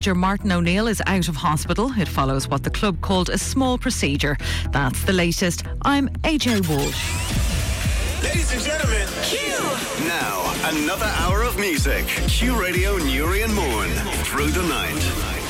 actor Martin O'Neill is out of hospital. It follows what the club called a small procedure. That's the latest. I'm AJ Walsh. Ladies and gentlemen, Q. Now, another hour of music. Q Radio Newry and Mourne through the night.